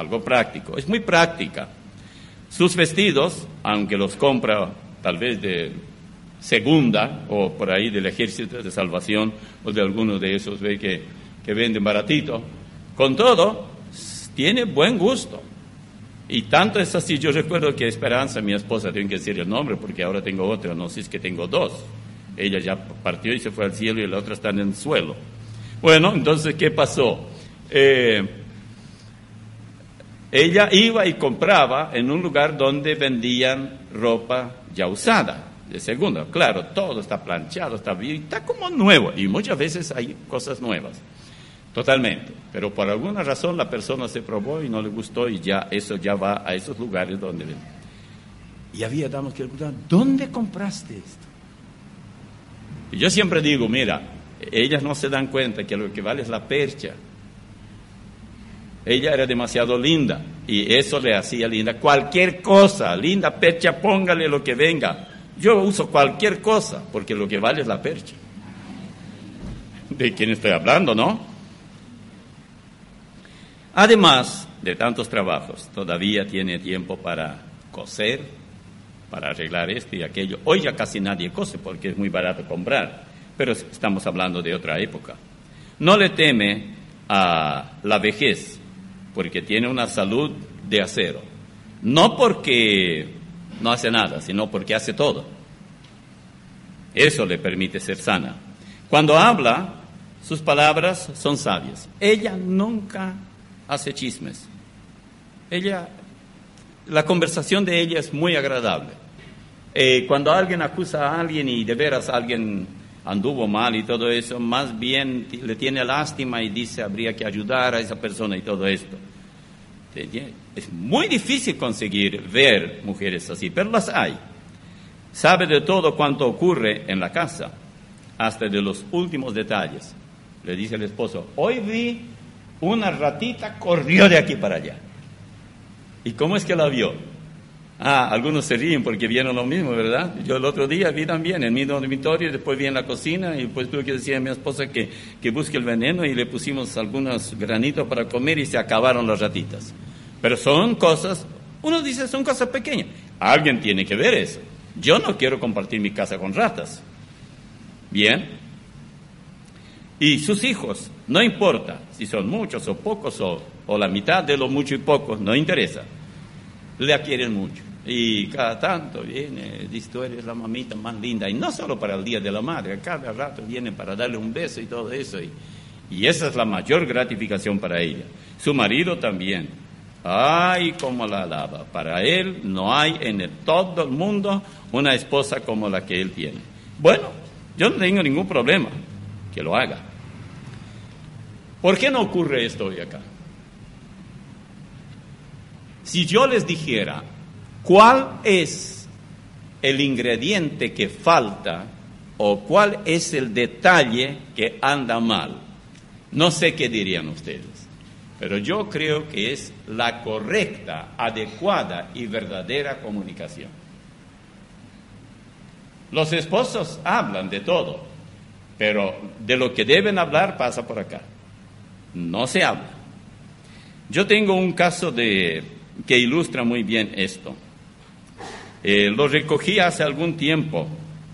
algo práctico. Es muy práctica. Sus vestidos, aunque los compra tal vez de segunda o por ahí del Ejército de Salvación o de alguno de esos que venden baratito, con todo, tiene buen gusto. Y tanto es así, yo recuerdo que Esperanza, mi esposa, tengo que decir el nombre porque ahora tengo otra, no sé si es que tengo dos. Ella ya partió y se fue al cielo y la otra está en el suelo. Bueno, entonces, ¿qué pasó? Ella iba y compraba en un lugar donde vendían ropa ya usada, de segunda. Claro, todo está planchado, está bien, está como nuevo. Y muchas veces hay cosas nuevas, totalmente. Pero por alguna razón la persona se probó y no le gustó y ya eso ya va a esos lugares donde venden. Y había damas que le preguntaban, ¿dónde compraste esto? Y yo siempre digo, mira, ellas no se dan cuenta que lo que vale es la percha. Ella era demasiado linda y eso le hacía linda. Cualquier cosa, linda percha, póngale lo que venga. Yo uso cualquier cosa porque lo que vale es la percha. ¿De quién estoy hablando, no? Además de tantos trabajos, todavía tiene tiempo para coser, para arreglar esto y aquello. Hoy ya casi nadie cose porque es muy barato comprar, pero estamos hablando de otra época. No le teme a la vejez porque tiene una salud de acero. No porque no hace nada, sino porque hace todo. Eso le permite ser sana. Cuando habla, sus palabras son sabias. Ella nunca hace chismes. La conversación de ella es muy agradable. Cuando alguien acusa a alguien y de veras alguien anduvo mal y todo eso, más bien le tiene lástima y dice habría que ayudar a esa persona y todo esto. Es muy difícil conseguir ver mujeres así, pero las hay. Sabe de todo cuanto ocurre en la casa, hasta de los últimos detalles. Le dice el esposo, hoy vi una ratita corrió de aquí para allá. ¿Y cómo es que la vio? Algunos se ríen porque vieron lo mismo, ¿verdad? Yo el otro día vi también en mi dormitorio, después vi en la cocina y después tuve que decir a mi esposa que busque el veneno y le pusimos algunos granitos para comer y se acabaron las ratitas. Pero son cosas, uno dice son cosas pequeñas. Alguien tiene que ver eso. Yo no quiero compartir mi casa con ratas. Bien. Y sus hijos, no importa si son muchos o pocos o la mitad de lo mucho y pocos, no interesa. Le quieren mucho. Y cada tanto viene, dice, tú eres la mamita más linda. Y no solo para el Día de la Madre, cada rato viene para darle un beso y todo eso. Y esa es la mayor gratificación para ella. Su marido también. Ay, cómo la alaba. Para él no hay en todo el mundo una esposa como la que él tiene. Bueno, yo no tengo ningún problema que lo haga. ¿Por qué no ocurre esto hoy acá? Si yo les dijera cuál es el ingrediente que falta o cuál es el detalle que anda mal, no sé qué dirían ustedes, pero yo creo que es la correcta, adecuada y verdadera comunicación. Los esposos hablan de todo, pero de lo que deben hablar pasa por acá. No se habla. Yo tengo un caso que ilustra muy bien esto. Lo recogí hace algún tiempo.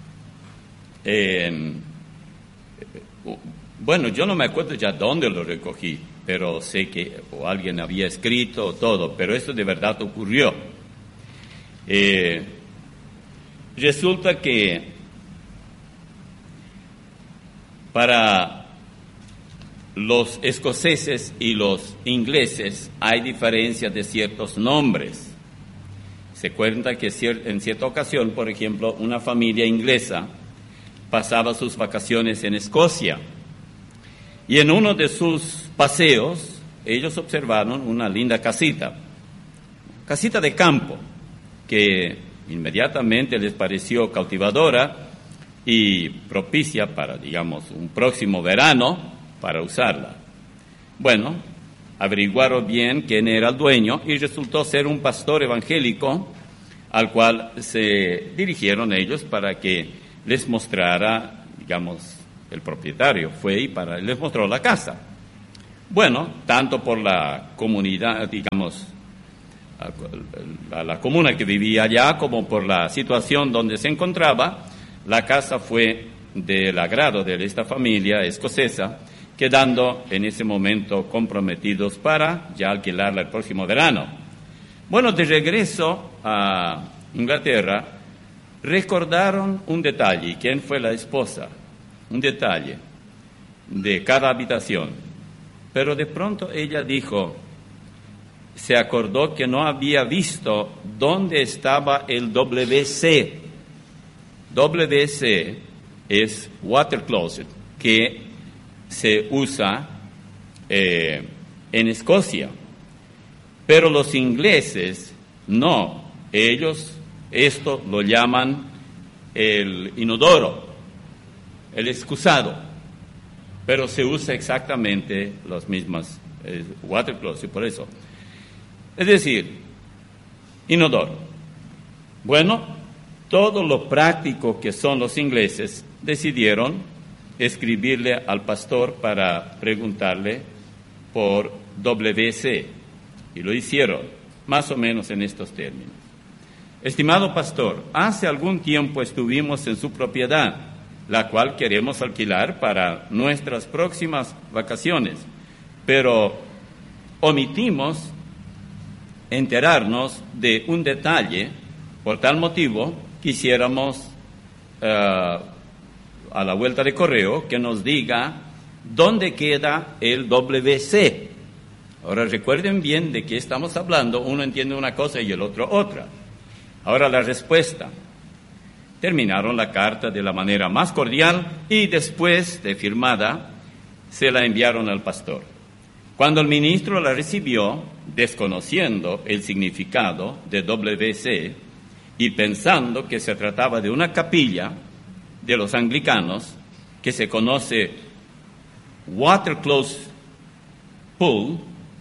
Bueno, yo no me acuerdo ya dónde lo recogí, pero sé que alguien había escrito todo, pero eso de verdad ocurrió. Resulta que para los escoceses y los ingleses hay diferencias de ciertos nombres. Se cuenta que en cierta ocasión, por ejemplo, una familia inglesa pasaba sus vacaciones en Escocia y en uno de sus paseos ellos observaron una linda casita de campo que inmediatamente les pareció cautivadora y propicia para, digamos, un próximo verano para usarla. Bueno, averiguaron bien quién era el dueño y resultó ser un pastor evangélico al cual se dirigieron ellos para que les mostrara, digamos, el propietario fue y les mostró la casa. Bueno, tanto por la comunidad, digamos, a la comuna que vivía allá, como por la situación donde se encontraba, la casa fue del agrado de esta familia escocesa, quedando en ese momento comprometidos para ya alquilarla el próximo verano. Bueno, de regreso a Inglaterra, recordaron un detalle. ¿Quién fue la esposa? Un detalle de cada habitación. Pero de pronto ella dijo, se acordó que no había visto dónde estaba el WC. WC es water closet, que se usa en Escocia. Pero los ingleses no, ellos esto lo llaman el inodoro, el excusado, pero se usa exactamente las mismas water closet, por eso. Es decir, inodoro. Bueno, todo lo práctico que son los ingleses decidieron escribirle al pastor para preguntarle por WC, y lo hicieron más o menos en estos términos. Estimado pastor, hace algún tiempo estuvimos en su propiedad, la cual queremos alquilar para nuestras próximas vacaciones, pero omitimos enterarnos de un detalle. Por tal motivo quisiéramos a la vuelta de correo que nos diga dónde queda el WC. Ahora recuerden bien de qué estamos hablando, uno entiende una cosa y el otro otra. Ahora la respuesta. Terminaron la carta de la manera más cordial y después de firmada se la enviaron al pastor. Cuando el ministro la recibió, desconociendo el significado de WC y pensando que se trataba de una capilla de los anglicanos, que se conoce Water Close Pool,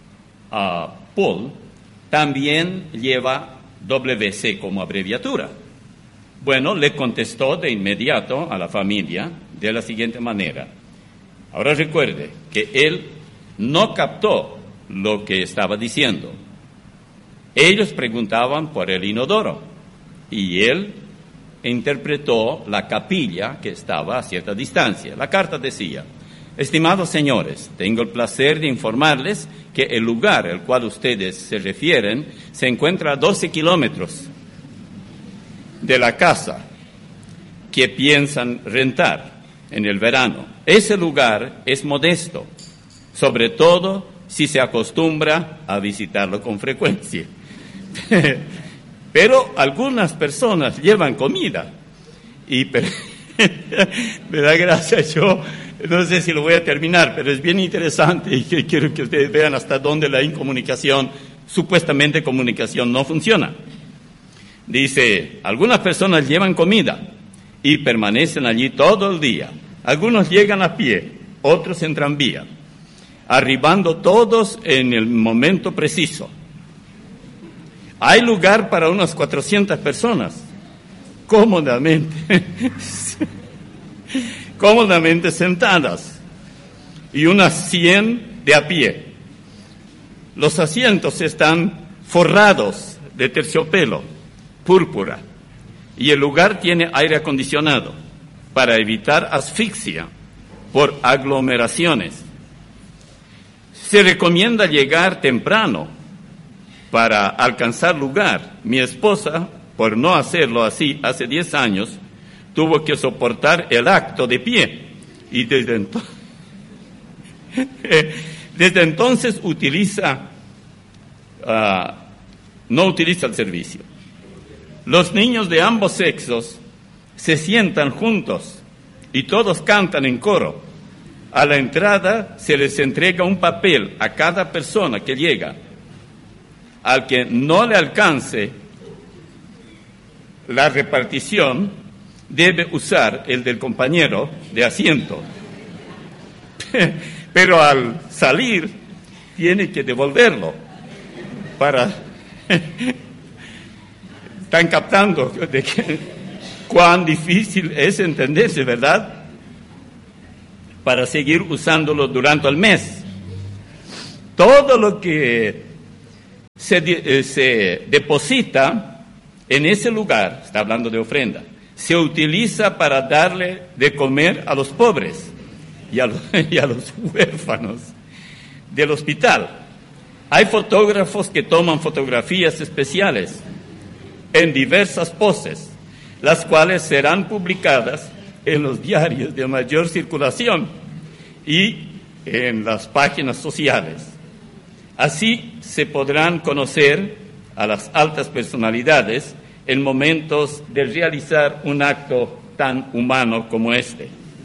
también lleva WC como abreviatura. Bueno, le contestó de inmediato a la familia de la siguiente manera. Ahora recuerde que él no captó lo que estaba diciendo. Ellos preguntaban por el inodoro y él interpretó la capilla que estaba a cierta distancia. La carta decía: estimados señores, tengo el placer de informarles que el lugar al cual ustedes se refieren se encuentra a 12 kilómetros de la casa que piensan rentar en el verano. Ese lugar es modesto, sobre todo si se acostumbra a visitarlo con frecuencia. Pero algunas personas llevan comida y me da gracia, yo no sé si lo voy a terminar, pero es bien interesante y quiero que ustedes vean hasta dónde la incomunicación, supuestamente comunicación, no funciona. Dice, algunas personas llevan comida y permanecen allí todo el día. Algunos llegan a pie, otros en tranvía, arribando todos en el momento preciso. Hay lugar para unas 400 personas, cómodamente sentadas, y unas 100 de a pie. Los asientos están forrados de terciopelo púrpura y el lugar tiene aire acondicionado para evitar asfixia por aglomeraciones. Se recomienda llegar temprano para alcanzar lugar. Mi esposa, por no hacerlo así hace 10 años, tuvo que soportar el acto de pie y desde entonces no utiliza el servicio. Los niños de ambos sexos se sientan juntos y todos cantan en coro. A la entrada se les entrega un papel a cada persona que llega. Al que no le alcance la repartición, debe usar el del compañero de asiento. Pero al salir, tiene que devolverlo Están captando de cuán difícil es entenderse, ¿verdad? Para seguir usándolo durante el mes. todo lo que se deposita en ese lugar, está hablando de ofrenda, se utiliza para darle de comer a los pobres y a los huérfanos del hospital. Hay fotógrafos que toman fotografías especiales en diversas poses, las cuales serán publicadas en los diarios de mayor circulación y en las páginas sociales. Así se podrán conocer a las altas personalidades en momentos de realizar un acto tan humano como este.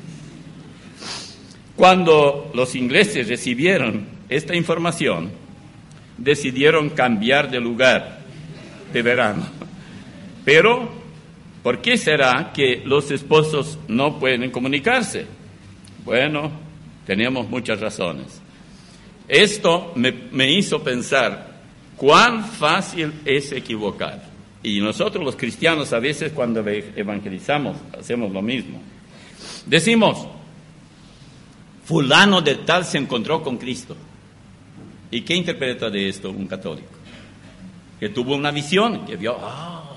Cuando los ingleses recibieron esta información, decidieron cambiar de lugar de verano. Pero, ¿por qué será que los esposos no pueden comunicarse? Bueno, tenemos muchas razones. Esto me hizo pensar cuán fácil es equivocar. Y nosotros los cristianos a veces cuando evangelizamos hacemos lo mismo. Decimos, fulano de tal se encontró con Cristo. ¿Y qué interpreta de esto un católico? Que tuvo una visión, que vio,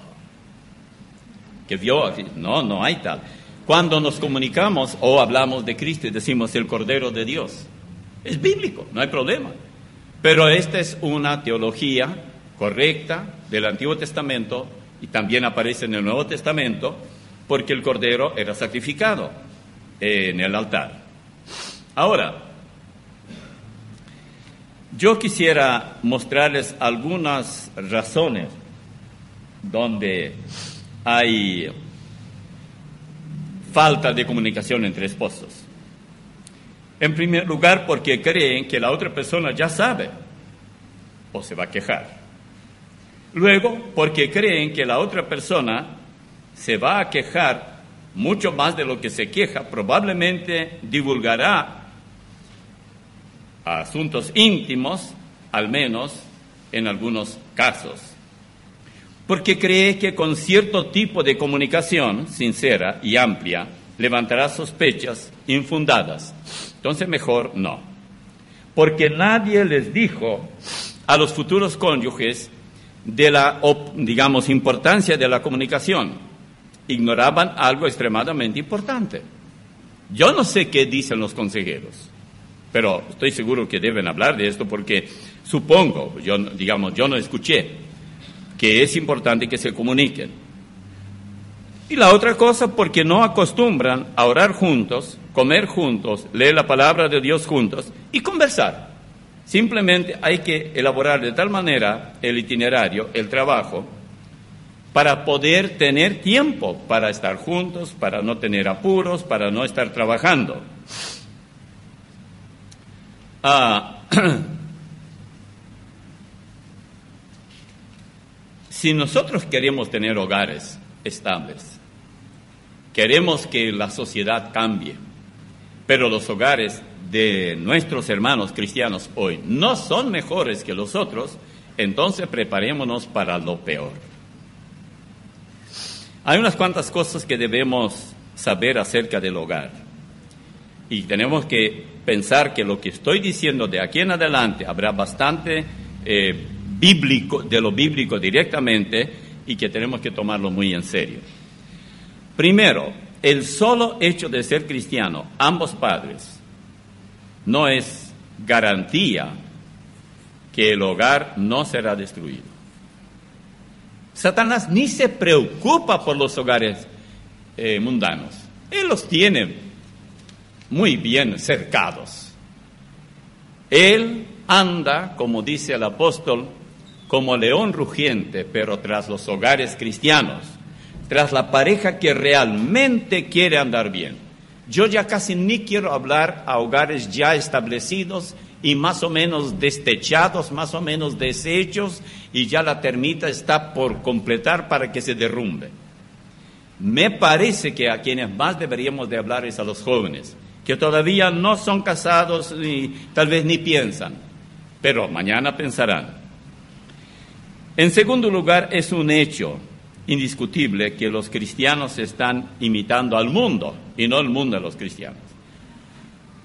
no hay tal. Cuando nos comunicamos o hablamos de Cristo y decimos el Cordero de Dios, es bíblico, no hay problema. Pero esta es una teología correcta del Antiguo Testamento y también aparece en el Nuevo Testamento porque el Cordero era sacrificado en el altar. Ahora, yo quisiera mostrarles algunas razones donde hay falta de comunicación entre esposos. En primer lugar, porque creen que la otra persona ya sabe o se va a quejar. Luego, porque creen que la otra persona se va a quejar mucho más de lo que se queja, probablemente divulgará asuntos íntimos, al menos en algunos casos. Porque cree que con cierto tipo de comunicación sincera y amplia levantará sospechas infundadas. Entonces mejor no. Porque nadie les dijo a los futuros cónyuges de la, importancia de la comunicación. Ignoraban algo extremadamente importante. Yo no sé qué dicen los consejeros, pero estoy seguro que deben hablar de esto porque supongo, yo no escuché, que es importante que se comuniquen. Y la otra cosa, porque no acostumbran a orar juntos, comer juntos, leer la palabra de Dios juntos y conversar. Simplemente hay que elaborar de tal manera el itinerario, el trabajo, para poder tener tiempo para estar juntos, para no tener apuros, para no estar trabajando. Si nosotros queremos tener hogares estables, queremos que la sociedad cambie, pero los hogares de nuestros hermanos cristianos hoy no son mejores que los otros, entonces preparémonos para lo peor. Hay unas cuantas cosas que debemos saber acerca del hogar. Y tenemos que pensar que lo que estoy diciendo de aquí en adelante habrá bastante bíblico, de lo bíblico directamente, y que tenemos que tomarlo muy en serio. Primero, el solo hecho de ser cristiano, ambos padres, no es garantía que el hogar no será destruido. Satanás ni se preocupa por los hogares mundanos. Él los tiene muy bien cercados. Él anda, como dice el apóstol, como león rugiente, pero tras los hogares cristianos, tras la pareja que realmente quiere andar bien. Yo ya casi ni quiero hablar a hogares ya establecidos y más o menos destechados, más o menos deshechos, y ya la termita está por completar para que se derrumbe. Me parece que a quienes más deberíamos de hablar es a los jóvenes, que todavía no son casados y tal vez ni piensan, pero mañana pensarán. En segundo lugar, es un hecho indiscutible que los cristianos están imitando al mundo y no el mundo a los cristianos.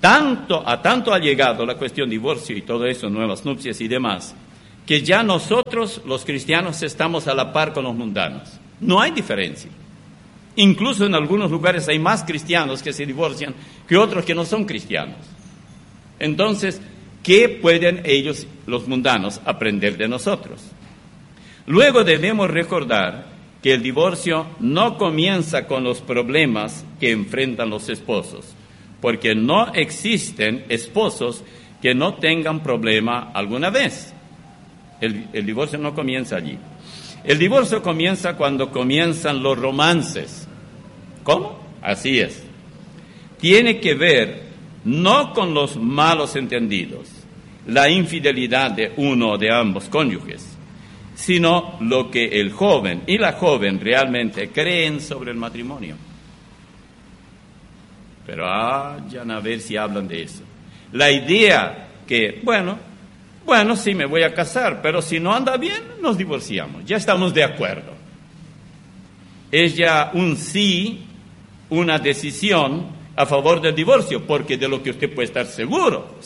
tanto ha llegado la cuestión divorcio y todo eso, nuevas nupcias y demás, que ya nosotros, los cristianos, estamos a la par con los mundanos. No hay diferencia. Incluso en algunos lugares hay más cristianos que se divorcian que otros que no son cristianos. Entonces, ¿qué pueden ellos, los mundanos, aprender de nosotros? Luego debemos recordar que el divorcio no comienza con los problemas que enfrentan los esposos, porque no existen esposos que no tengan problema alguna vez. El divorcio no comienza allí. El divorcio comienza cuando comienzan los romances. ¿Cómo? Así es. Tiene que ver no con los malos entendidos, la infidelidad de uno o de ambos cónyuges, sino lo que el joven y la joven realmente creen sobre el matrimonio. Pero vayan a ver si hablan de eso. La idea que, bueno, sí me voy a casar, pero si no anda bien, nos divorciamos. Ya estamos de acuerdo. Es ya un sí, una decisión a favor del divorcio, porque de lo que usted puede estar seguro,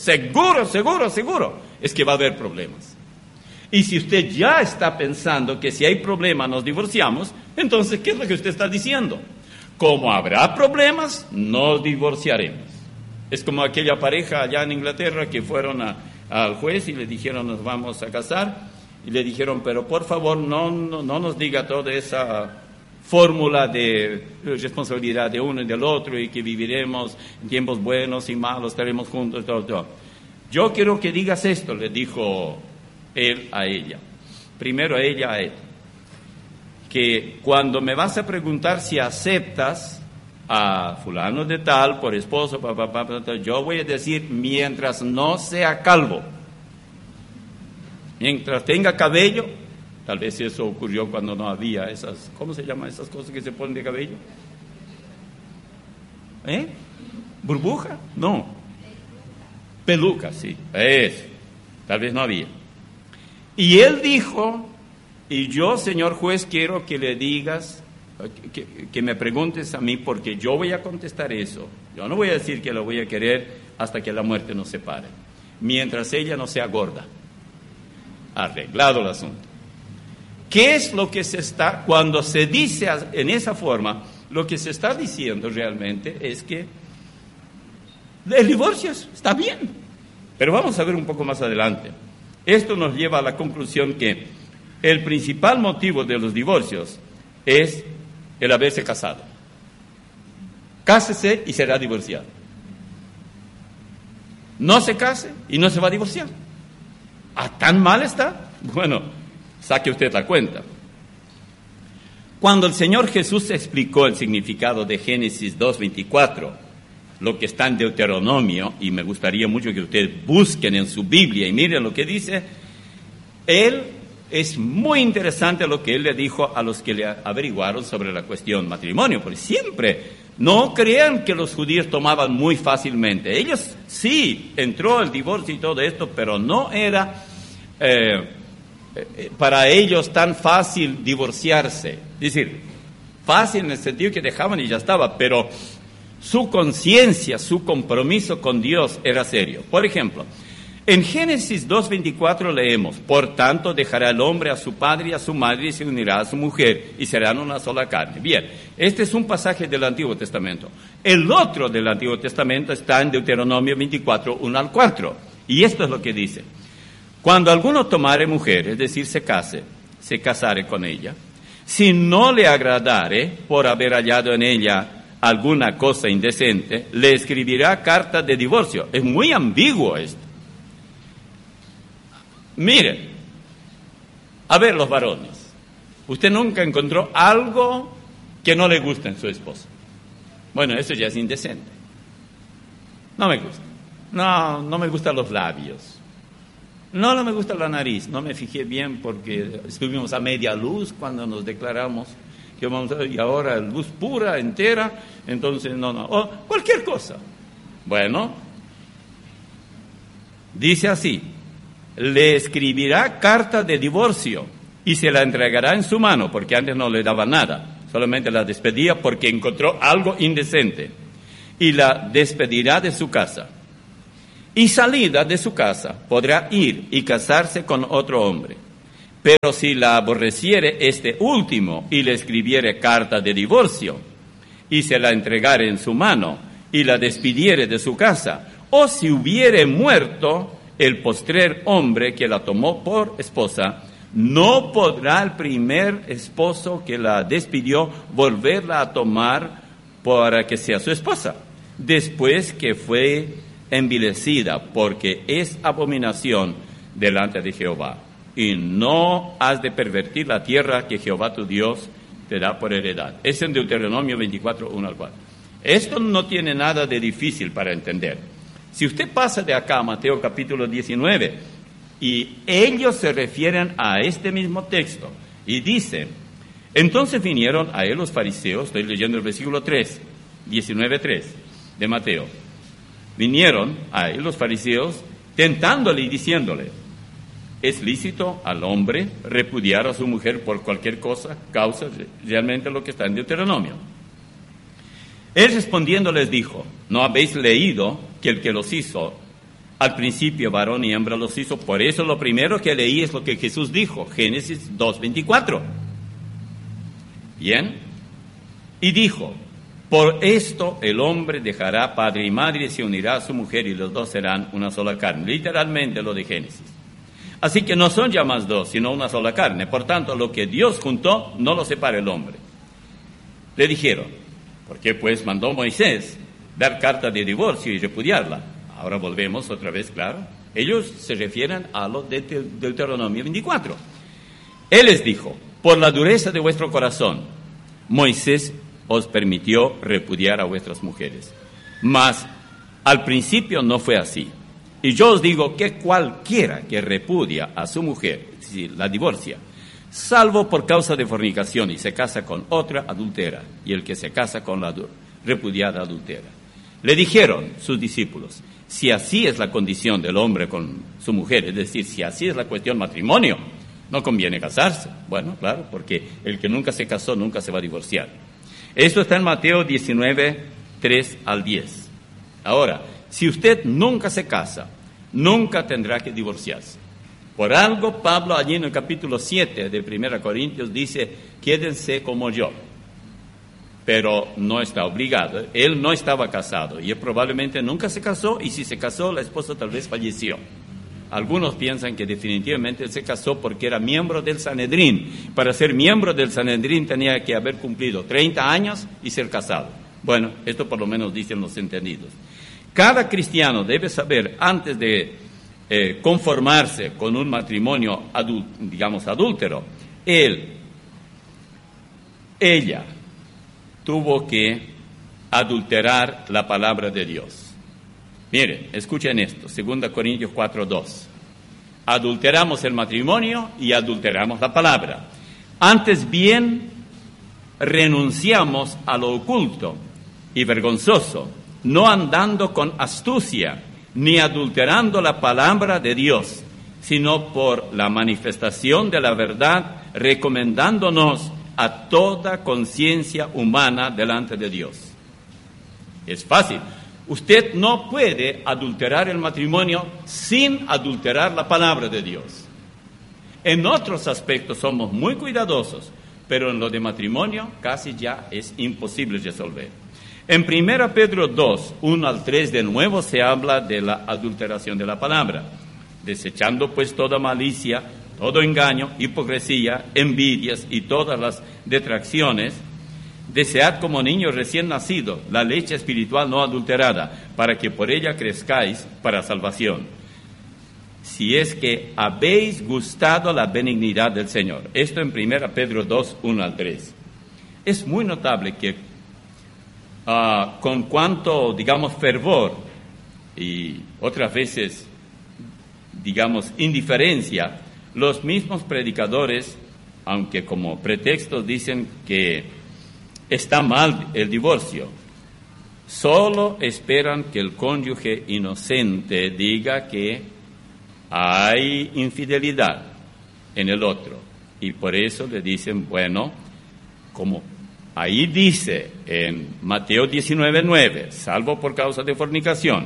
es que va a haber problemas. Y si usted ya está pensando que si hay problemas nos divorciamos, entonces, ¿qué es lo que usted está diciendo? Como habrá problemas, nos divorciaremos. Es como aquella pareja allá en Inglaterra que fueron al juez y le dijeron, nos vamos a casar, y le dijeron, pero por favor no nos diga toda esa fórmula de responsabilidad de uno y del otro y que viviremos en tiempos buenos y malos, estaremos juntos, todo. Yo quiero que digas esto, le dijo él a ella. Primero a ella a él. Que cuando me vas a preguntar si aceptas a fulano de tal por esposo, yo voy a decir mientras no sea calvo. Mientras tenga cabello, tal vez eso ocurrió cuando no había esas, ¿cómo se llaman esas cosas que se ponen de cabello? ¿Burbuja? No. Peluca, sí. Eso. Tal vez no había. Y él dijo, y yo, señor juez, quiero que le digas, que me preguntes a mí, porque yo voy a contestar eso. Yo no voy a decir que lo voy a querer hasta que la muerte nos separe. Mientras ella no sea gorda. Arreglado el asunto. ¿Qué es lo que se está, cuando se dice en esa forma, lo que se está diciendo realmente es que el divorcio está bien? Pero vamos a ver un poco más adelante. Esto nos lleva a la conclusión que el principal motivo de los divorcios es el haberse casado. Cásese y será divorciado. No se case y no se va a divorciar. ¿Tan mal está? Bueno, saque usted la cuenta. Cuando el Señor Jesús explicó el significado de Génesis 2:24, lo que está en Deuteronomio, y me gustaría mucho que ustedes busquen en su Biblia y miren lo que dice, es muy interesante lo que él le dijo a los que le averiguaron sobre la cuestión matrimonio, porque siempre, no crean que los judíos tomaban muy fácilmente. Ellos sí, entró el divorcio y todo esto, pero no era para ellos tan fácil divorciarse. Es decir, fácil en el sentido que dejaban y ya estaba, pero su conciencia, su compromiso con Dios era serio. Por ejemplo, en Génesis 2:24 leemos, por tanto dejará el hombre a su padre y a su madre y se unirá a su mujer y serán una sola carne. Bien, este es un pasaje del Antiguo Testamento. El otro del Antiguo Testamento está en Deuteronomio 24:1-4 y esto es lo que dice. Cuando alguno tomare mujer, es decir, se casare con ella, si no le agradare por haber hallado en ella alguna cosa indecente, le escribirá carta de divorcio. Es muy ambiguo esto. Mire, a ver los varones, usted nunca encontró algo que no le gusta en su esposa. Bueno, eso ya es indecente. No me gusta. No me gustan los labios. No me gusta la nariz. No me fijé bien porque estuvimos a media luz cuando nos declaramos que vamos a, y ahora luz pura, entera, entonces no. O cualquier cosa. Bueno, dice así, le escribirá carta de divorcio y se la entregará en su mano, porque antes no le daba nada, solamente la despedía porque encontró algo indecente, y la despedirá de su casa. y salida de su casa, podrá ir y casarse con otro hombre. Pero si la aborreciere este último y le escribiere carta de divorcio, y se la entregare en su mano, y la despidiere de su casa, o si hubiere muerto el postrer hombre que la tomó por esposa, no podrá el primer esposo que la despidió volverla a tomar para que sea su esposa, después que fue envilecida, porque es abominación delante de Jehová. Y no has de pervertir la tierra que Jehová tu Dios te da por heredad. Es en Deuteronomio 24, 1 al 4. Esto no tiene nada de difícil para entender. Si usted pasa de acá a Mateo capítulo 19, y ellos se refieren a este mismo texto, y dicen, entonces vinieron a él los fariseos, estoy leyendo el versículo 3, 19:3 de Mateo, vinieron a él los fariseos tentándole y diciéndole, ¿es lícito al hombre repudiar a su mujer por cualquier causa? Realmente lo que está en Deuteronomio. Él respondiendo les dijo, ¿no habéis leído que el que los hizo, al principio varón y hembra los hizo? Por eso lo primero que leí es lo que Jesús dijo, Génesis 2:24. Bien, y dijo, por esto el hombre dejará padre y madre y se unirá a su mujer y los dos serán una sola carne. Literalmente lo de Génesis. Así que no son ya más dos, sino una sola carne. Por tanto, lo que Dios juntó, no lo separa el hombre. Le dijeron, ¿por qué pues mandó Moisés dar carta de divorcio y repudiarla? Ahora volvemos otra vez, claro. Ellos se refieren a lo de Deuteronomio 24. Él les dijo, por la dureza de vuestro corazón, Moisés os permitió repudiar a vuestras mujeres. Mas al principio no fue así. Y yo os digo que cualquiera que repudia a su mujer, si la divorcia, salvo por causa de fornicación y se casa con otra, adultera, y el que se casa con la repudiada adultera. Le dijeron sus discípulos, si así es la condición del hombre con su mujer, es decir, si así es la cuestión matrimonio, no conviene casarse. Bueno, claro, porque el que nunca se casó nunca se va a divorciar. Esto está en Mateo 19, 3 al 10. Ahora, si usted nunca se casa, nunca tendrá que divorciarse. Por algo, Pablo allí en el capítulo 7 de 1 Corintios dice, quédense como yo. Pero no está obligado. Él no estaba casado y él probablemente nunca se casó, y si se casó, la esposa tal vez falleció. Algunos piensan que definitivamente él se casó porque era miembro del Sanedrín. Para ser miembro del Sanedrín tenía que haber cumplido 30 años y ser casado. Bueno, esto por lo menos dicen los entendidos. Cada cristiano debe saber, antes de conformarse con un matrimonio adúltero, ella tuvo que adulterar la palabra de Dios. Miren, escuchen esto, 2 Corintios 4:2. Adulteramos el matrimonio y adulteramos la palabra. Antes bien, renunciamos a lo oculto y vergonzoso, no andando con astucia, ni adulterando la palabra de Dios, sino por la manifestación de la verdad, recomendándonos a toda conciencia humana delante de Dios. Es fácil. Usted no puede adulterar el matrimonio sin adulterar la palabra de Dios. En otros aspectos somos muy cuidadosos, pero en lo de matrimonio casi ya es imposible resolver. En 1 Pedro 2, 1 al 3 de nuevo se habla de la adulteración de la palabra. Desechando pues toda malicia, todo engaño, hipocresía, envidias y todas las detracciones, desead como niños recién nacidos la leche espiritual no adulterada, para que por ella crezcáis para salvación, si es que habéis gustado la benignidad del Señor. Esto en 1 Pedro 2, 1 al 3. Es muy notable que con cuanto, fervor y otras veces, indiferencia, los mismos predicadores, aunque como pretextos dicen que está mal el divorcio, solo esperan que el cónyuge inocente diga que hay infidelidad en el otro. Y por eso le dicen, bueno, como ahí dice en Mateo 19:9, salvo por causa de fornicación,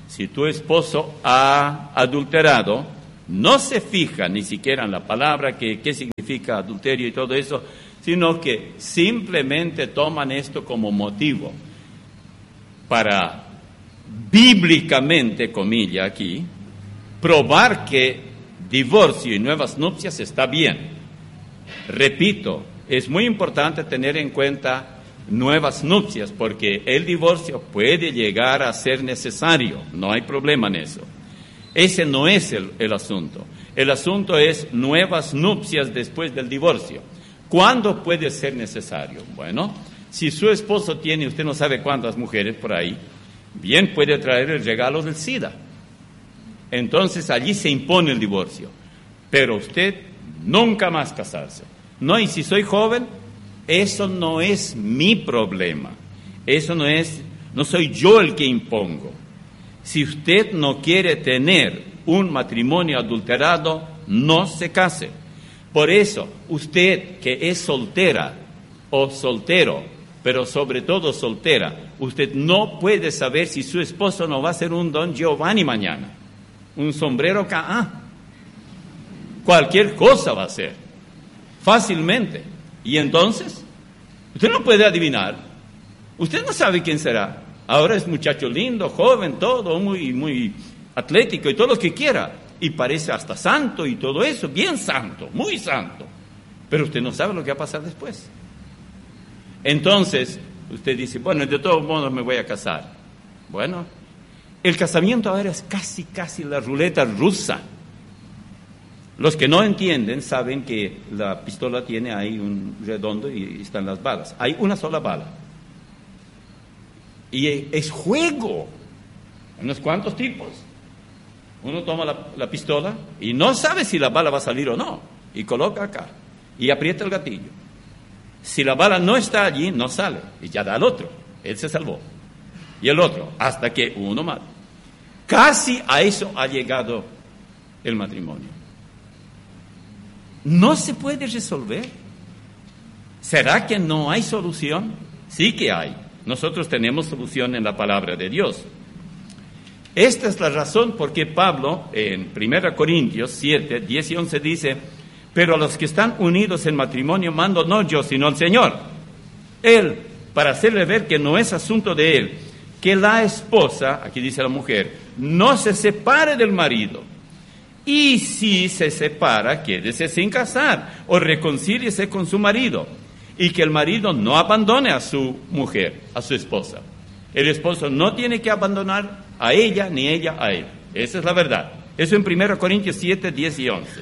Si tu esposo ha adulterado, no se fija ni siquiera en la palabra qué significa adulterio y todo eso, sino que simplemente toman esto como motivo para bíblicamente, comilla aquí, probar que divorcio y nuevas nupcias está bien. Repito, es muy importante tener en cuenta nuevas nupcias, porque el divorcio puede llegar a ser necesario, no hay problema en eso. Ese no es el asunto. El asunto es nuevas nupcias después del divorcio. ¿Cuándo puede ser necesario? Bueno, si su esposo tiene, usted no sabe cuántas mujeres por ahí, bien puede traer el regalo del SIDA. Entonces allí se impone el divorcio. Pero usted nunca más casarse. No, y si soy joven, eso no es mi problema. Eso no soy yo el que impongo. Si usted no quiere tener un matrimonio adulterado, no se case. Por eso, usted que es soltera o soltero, pero sobre todo soltera, usted no puede saber si su esposo no va a ser un Don Giovanni mañana, un sombrero K.A. Cualquier cosa va a ser, fácilmente. Y entonces, usted no puede adivinar, usted no sabe quién será. Ahora es muchacho lindo, joven, todo, muy atlético y todo lo que quiera. Y parece hasta santo y todo eso, bien santo, muy santo. Pero usted no sabe lo que va a pasar después. Entonces, usted dice, bueno, de todos modos me voy a casar. Bueno, el casamiento ahora es casi la ruleta rusa. Los que no entienden saben que la pistola tiene ahí un redondo y están las balas. Hay una sola bala. Y es juego. Unos cuantos tipos. Uno toma la pistola y no sabe si la bala va a salir o no. Y coloca acá. Y aprieta el gatillo. Si la bala no está allí, no sale. Y ya da al otro. Él se salvó. Y el otro. Hasta que uno mata. Casi a eso ha llegado el matrimonio. No se puede resolver. ¿Será que no hay solución? Sí que hay. Nosotros tenemos solución en la palabra de Dios. Esta es la razón por qué Pablo, en 1 Corintios 7, 10 y 11 dice, pero a los que están unidos en matrimonio mando no yo, sino el Señor. Él, para hacerle ver que no es asunto de él, que la esposa, aquí dice la mujer, no se separe del marido. Y si se separa, quédese sin casar o reconcíliese con su marido. Y que el marido no abandone a su mujer, a su esposa. El esposo no tiene que abandonar a ella ni ella a él. Esa es la verdad. Eso en 1 Corintios 7, 10 y 11.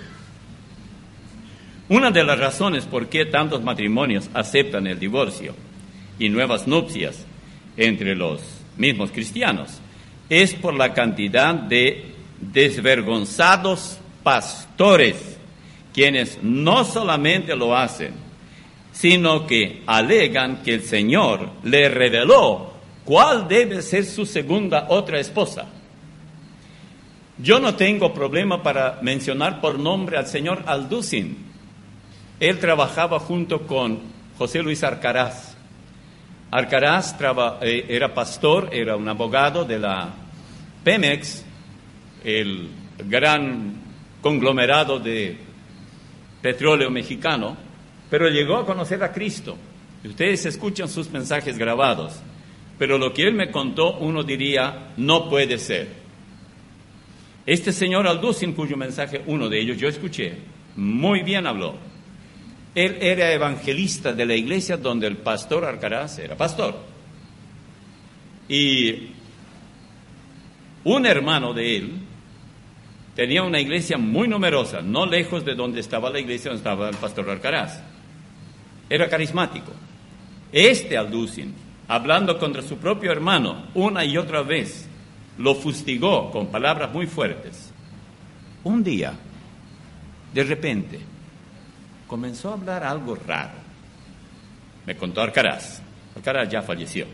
Una de las razones por qué tantos matrimonios aceptan el divorcio y nuevas nupcias entre los mismos cristianos es por la cantidad de desvergonzados pastores, quienes no solamente lo hacen, sino que alegan que el Señor le reveló cuál debe ser su segunda otra esposa. Yo no tengo problema para mencionar por nombre al señor Alducin. Él trabajaba junto con José Luis Arcaraz. Arcaraz era pastor, era un abogado de la Pemex, el gran conglomerado de petróleo mexicano, pero llegó a conocer a Cristo. Ustedes escuchan sus mensajes grabados, pero lo que él me contó, uno diría, no puede ser. Este señor Alducin, cuyo mensaje, uno de ellos yo escuché, muy bien habló. Él era evangelista de la iglesia donde el pastor Arcaraz era pastor. Y un hermano de él tenía una iglesia muy numerosa, no lejos de donde estaba la iglesia donde estaba el pastor Arcaraz. Era carismático. Este Alducin, hablando contra su propio hermano una y otra vez, lo fustigó con palabras muy fuertes. Un día, de repente, comenzó a hablar algo raro. Me contó Arcaraz. Arcaraz ya falleció.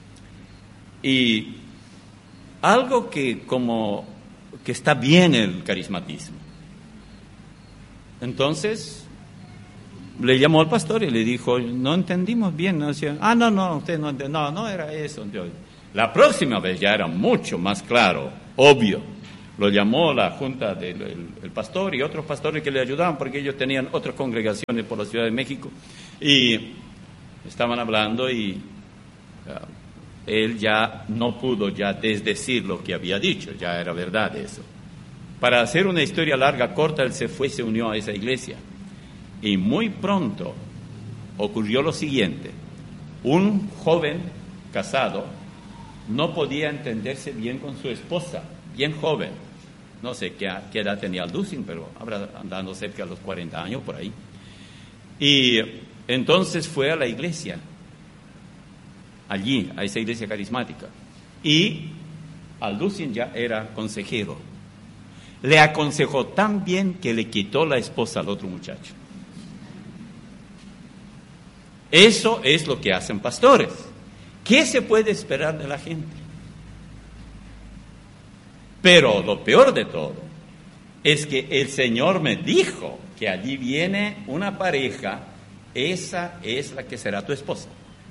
Y algo que está bien el carismatismo. Entonces le llamó al pastor y le dijo, no entendimos bien, ¿no? No, usted no entendió, no era eso. La próxima vez ya era mucho más claro, obvio. Lo llamó la junta del el pastor y otros pastores que le ayudaban porque ellos tenían otras congregaciones por la Ciudad de México y estaban hablando y él ya no pudo ya desdecir lo que había dicho, ya era verdad eso. Para hacer una historia larga, corta, él se unió a esa iglesia y muy pronto ocurrió lo siguiente: un joven casado no podía entenderse bien con su esposa, bien joven. No sé qué edad tenía Alducin, pero habrá andando cerca de los 40 años por ahí. Y entonces fue a la iglesia, allí, a esa iglesia carismática. Y Alducin ya era consejero. Le aconsejó tan bien que le quitó la esposa al otro muchacho. Eso es lo que hacen pastores. ¿Qué se puede esperar de la gente? Pero lo peor de todo es que el Señor me dijo que allí viene una pareja, esa es la que será tu esposa.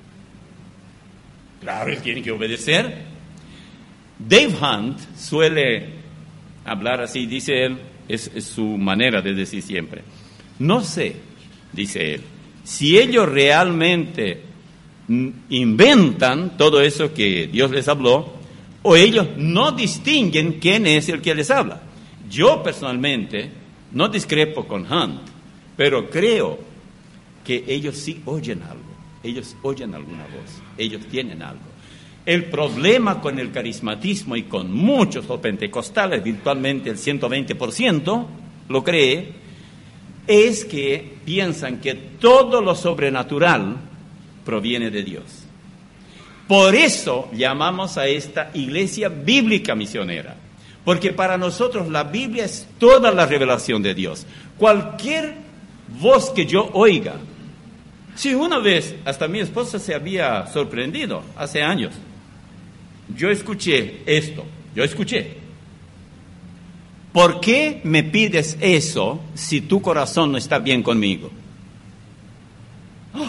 Claro, él tiene que obedecer. Dave Hunt suele hablar así, dice él, es su manera de decir siempre. No sé, dice él, si ellos realmente inventan todo eso que Dios les habló, o ellos no distinguen quién es el que les habla. Yo personalmente no discrepo con Hunt, pero creo que ellos sí oyen algo, ellos oyen alguna voz, ellos tienen algo. El problema con el carismatismo y con muchos o pentecostales, virtualmente el 120% lo cree, es que piensan que todo lo sobrenatural proviene de Dios. Por eso llamamos a esta iglesia bíblica misionera, porque para nosotros la Biblia es toda la revelación de Dios. Cualquier voz que yo oiga, si una vez hasta mi esposa se había sorprendido hace años, yo escuché esto, ¿por qué me pides eso si tu corazón no está bien conmigo? ¡Oh!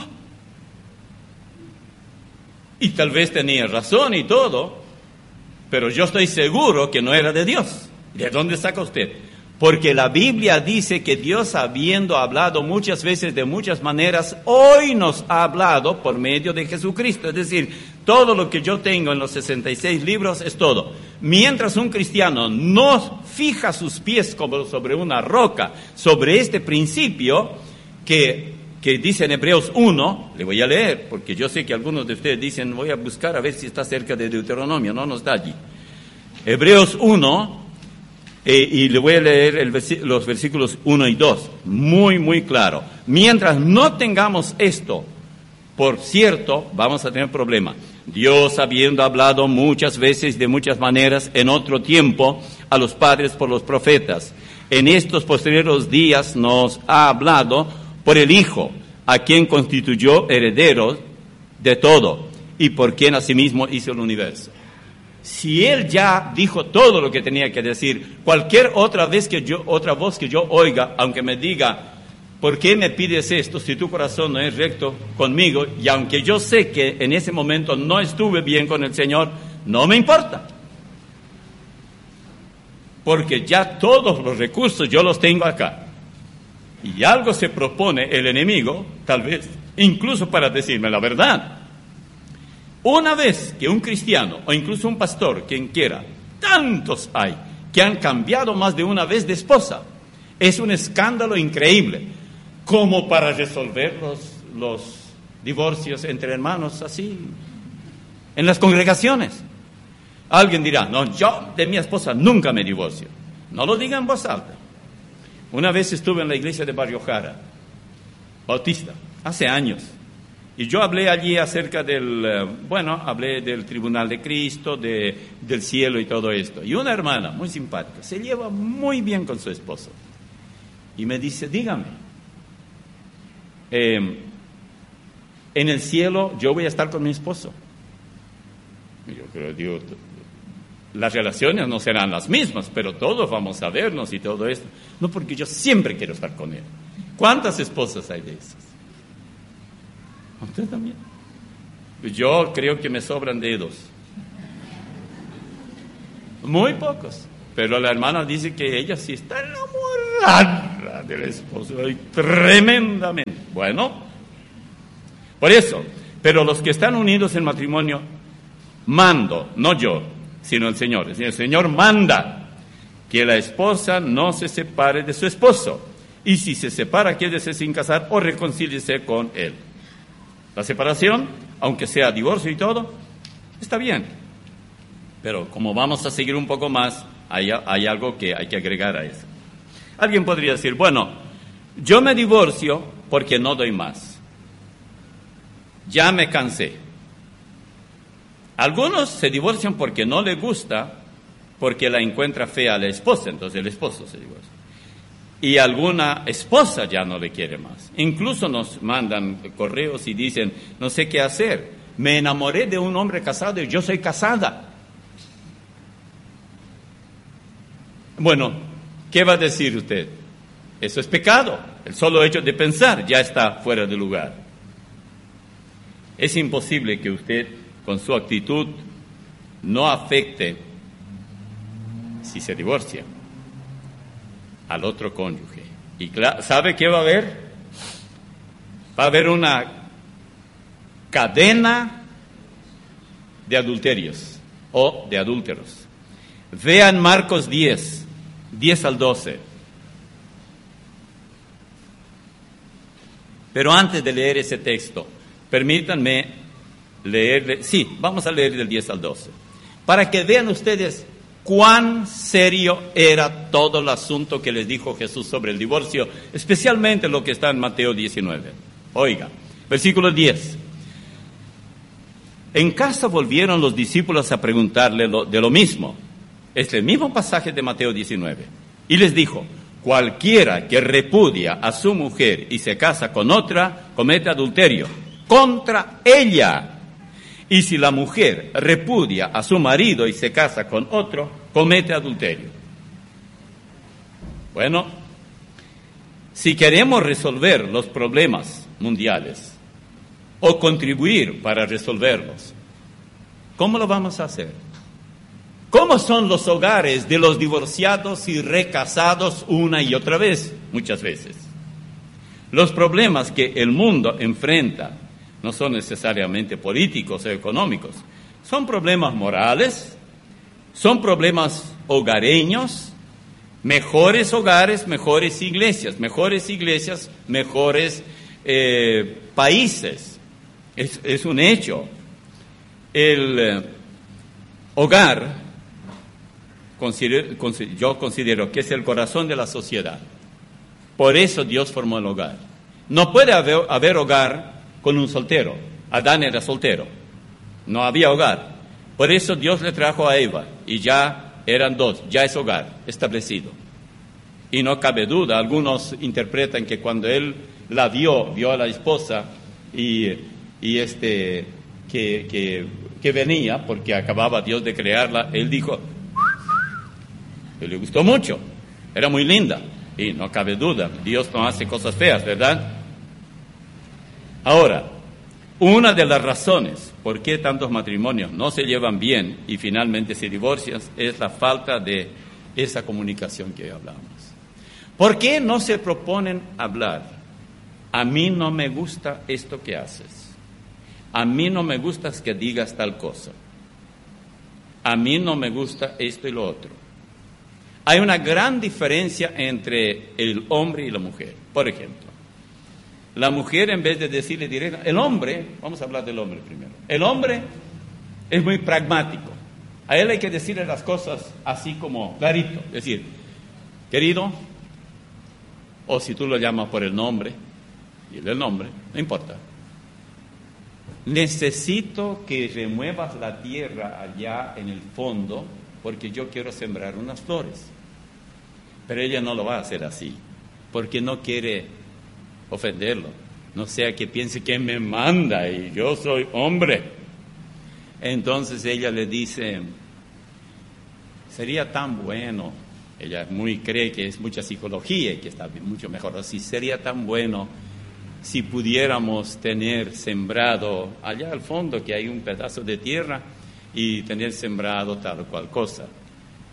Y tal vez tenía razón y todo, pero yo estoy seguro que no era de Dios. ¿De dónde saca usted? Porque la Biblia dice que Dios, habiendo hablado muchas veces de muchas maneras, hoy nos ha hablado por medio de Jesucristo. Es decir, todo lo que yo tengo en los 66 libros es todo. Mientras un cristiano no fija sus pies como sobre una roca, sobre este principio que dice en Hebreos 1, le voy a leer, porque yo sé que algunos de ustedes dicen, voy a buscar a ver si está cerca de Deuteronomio, no está allí. Hebreos 1, y le voy a leer los versículos 1 y 2, muy claro. Mientras no tengamos esto, por cierto, vamos a tener problemas. Dios, habiendo hablado muchas veces de muchas maneras en otro tiempo a los padres por los profetas, en estos posteriores días nos ha hablado por el Hijo, a quien constituyó herederos de todo y por quien asimismo hizo el universo. Si Él ya dijo todo lo que tenía que decir, cualquier otra voz que yo oiga, aunque me diga, ¿por qué me pides esto si tu corazón no es recto conmigo? Y aunque yo sé que en ese momento no estuve bien con el Señor, no me importa. Porque ya todos los recursos yo los tengo acá. Y algo se propone el enemigo, tal vez, incluso para decirme la verdad. Una vez que un cristiano, o incluso un pastor, quien quiera, tantos hay, que han cambiado más de una vez de esposa, es un escándalo increíble, como para resolver los divorcios entre hermanos así, en las congregaciones. Alguien dirá, no, yo de mi esposa nunca me divorcio. No lo diga en voz alta. Una vez estuve en la iglesia de Barrio Jara, bautista, hace años, y yo hablé allí acerca hablé del tribunal de Cristo, del cielo y todo esto. Y una hermana muy simpática, se lleva muy bien con su esposo, y me dice, dígame, en el cielo yo voy a estar con mi esposo. Y yo creo, digo, las relaciones no serán las mismas, pero todos vamos a vernos y todo esto. No, porque yo siempre quiero estar con él. ¿Cuántas esposas hay de esas? ¿Usted también? Yo creo que me sobran dedos. Muy pocos. Pero la hermana dice que ella sí está enamorada del esposo, y tremendamente. Bueno, por eso, pero los que están unidos en matrimonio, mando, no yo, sino el Señor. El Señor manda que la esposa no se separe de su esposo. Y si se separa, quédese sin casar o reconcíliese con él. La separación, aunque sea divorcio y todo, está bien. Pero como vamos a seguir un poco más, hay algo que hay que agregar a eso. Alguien podría decir, bueno, yo me divorcio porque no doy más. Ya me cansé. Algunos se divorcian porque no le gusta, porque la encuentra fea a la esposa, entonces el esposo se divorcia. Y alguna esposa ya no le quiere más. Incluso nos mandan correos y dicen, no sé qué hacer. Me enamoré de un hombre casado y yo soy casada. Bueno, ¿qué va a decir usted? Eso es pecado. El solo hecho de pensar ya está fuera de lugar. Es imposible que usted, con su actitud, no afecte, si se divorcia, al otro cónyuge. Y ¿sabe qué va a haber? Va a haber una cadena de adulterios o de adúlteros. Vean Marcos 10 al 12. Pero antes de leer ese texto, permítanme leerle, sí, vamos a leer del 10 al 12, para que vean ustedes cuán serio era todo el asunto que les dijo Jesús sobre el divorcio, especialmente lo que está en Mateo 19. Oiga, versículo 10. En casa volvieron los discípulos a preguntarle de lo mismo. Es el mismo pasaje de Mateo 19. Y les dijo, cualquiera que repudia a su mujer y se casa con otra, comete adulterio contra ella. Y si la mujer repudia a su marido y se casa con otro, comete adulterio. Bueno, si queremos resolver los problemas mundiales o contribuir para resolverlos, ¿cómo lo vamos a hacer? ¿Cómo son los hogares de los divorciados y recasados una y otra vez? Muchas veces. Los problemas que el mundo enfrenta no son necesariamente políticos o económicos, son problemas morales, son problemas hogareños, mejores hogares, mejores iglesias, mejores países. Es un hecho. El hogar, yo considero que es el corazón de la sociedad. Por eso Dios formó el hogar. No puede haber hogar con un soltero. Adán era soltero, no había hogar. Por eso Dios le trajo a Eva y ya eran dos, ya es hogar establecido. Y no cabe duda, algunos interpretan que cuando él la vio a la esposa que venía, porque acababa Dios de crearla, él dijo, le gustó mucho, era muy linda. Y no cabe duda, Dios no hace cosas feas, ¿verdad? Ahora, una de las razones por qué tantos matrimonios no se llevan bien y finalmente se divorcian es la falta de esa comunicación que hablamos. ¿Por qué no se proponen hablar? A mí no me gusta esto que haces. A mí no me gusta que digas tal cosa. A mí no me gusta esto y lo otro. Hay una gran diferencia entre el hombre y la mujer. Por ejemplo, la mujer, en vez de decirle directo, el hombre, vamos a hablar del hombre primero. El hombre es muy pragmático. A él hay que decirle las cosas así como clarito. Es decir, querido, o si tú lo llamas por el nombre, dile el nombre, no importa. Necesito que remuevas la tierra allá en el fondo porque yo quiero sembrar unas flores. Pero ella no lo va a hacer así, porque no quiere ofenderlo. No sea que piense que me manda y yo soy hombre. Entonces ella le dice, sería tan bueno, ella cree que es mucha psicología y que está mucho mejor así, sería tan bueno si pudiéramos tener sembrado allá al fondo, que hay un pedazo de tierra, y tener sembrado tal o cual cosa.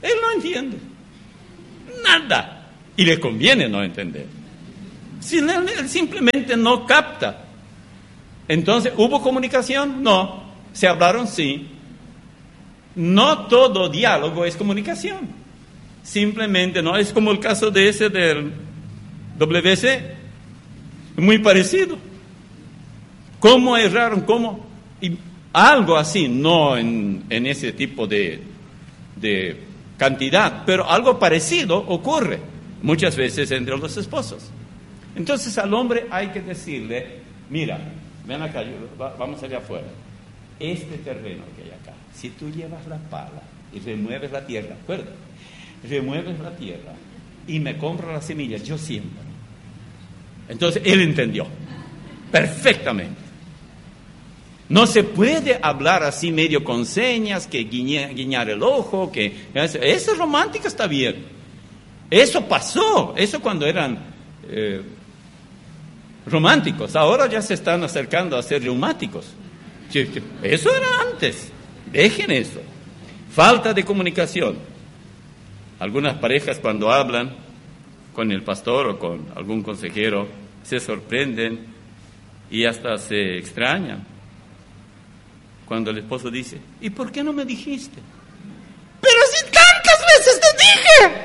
Él no entiende nada y le conviene no entender. Si él simplemente no capta. Entonces, ¿hubo comunicación? No. ¿Se hablaron? Sí. No todo diálogo es comunicación. Simplemente no. Es como el caso de ese del WC. Muy parecido. ¿Cómo erraron? ¿Cómo? Y algo así, no en ese tipo de cantidad, pero algo parecido ocurre muchas veces entre los esposos. Entonces al hombre hay que decirle, mira, ven acá, vamos allá afuera. Este terreno que hay acá, si tú llevas la pala y remueves la tierra, acuérdate, remueves la tierra y me compras las semillas, yo siembro. Entonces él entendió perfectamente. No se puede hablar así medio con señas, que guiñar el ojo, que eso romántico está bien. Eso pasó, eso cuando eran románticos, ahora ya se están acercando a ser reumáticos. Eso era antes, dejen eso. Falta de comunicación. Algunas parejas cuando hablan con el pastor o con algún consejero se sorprenden y hasta se extrañan. Cuando el esposo dice, ¿y por qué no me dijiste? Pero si tantas veces te dije.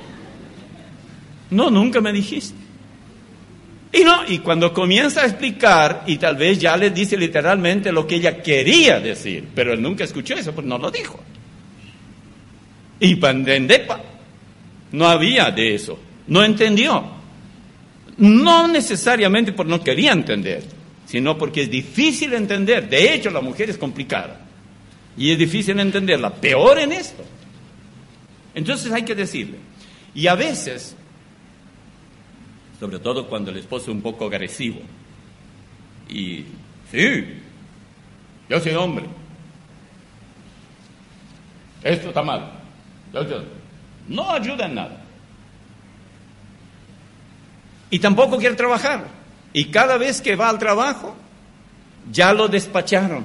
No, nunca me dijiste. Y cuando comienza a explicar, y tal vez ya le dice literalmente lo que ella quería decir, pero él nunca escuchó eso, pues no lo dijo. Y pandendepa, no había de eso, no entendió. No necesariamente porque no quería entender, sino porque es difícil entender. De hecho, la mujer es complicada y es difícil entenderla, peor en esto. Entonces hay que decirle. Y a veces, sobre todo cuando el esposo es un poco agresivo, y sí, yo soy hombre, esto está mal, no ayuda en nada. Y tampoco quiere trabajar. Y cada vez que va al trabajo, ya lo despacharon.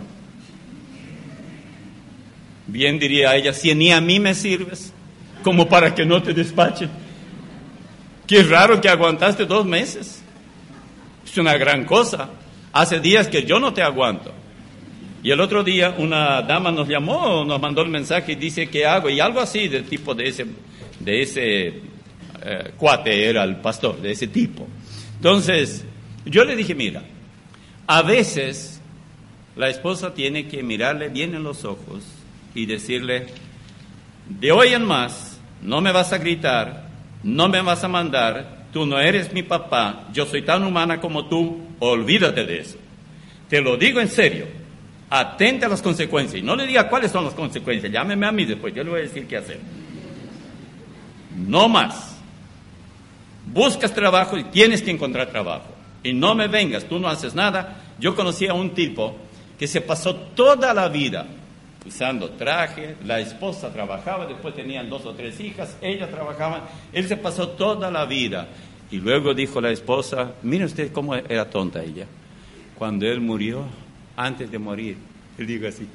Bien diría ella, si ni a mí me sirves, como para que no te despachen. Qué raro que aguantaste 2 meses. Es una gran cosa. Hace días que yo no te aguanto. Y el otro día una dama nos llamó, nos mandó el mensaje y dice, ¿qué hago? Y algo así del tipo de ese cuate era el pastor, de ese tipo. Entonces, yo le dije, mira, a veces la esposa tiene que mirarle bien en los ojos y decirle, de hoy en más, no me vas a gritar, no me vas a mandar, tú no eres mi papá, yo soy tan humana como tú, olvídate de eso. Te lo digo en serio, atente a las consecuencias y no le diga cuáles son las consecuencias, llámeme a mí después, yo le voy a decir qué hacer. No más. Buscas trabajo y tienes que encontrar trabajo. Y no me vengas, tú no haces nada. Yo conocí a un tipo que se pasó toda la vida usando traje, la esposa trabajaba, después tenían 2 o 3 hijas, ella trabajaba, él se pasó toda la vida. Y luego dijo la esposa, mire usted cómo era tonta ella. Cuando él murió, antes de morir, él dijo así,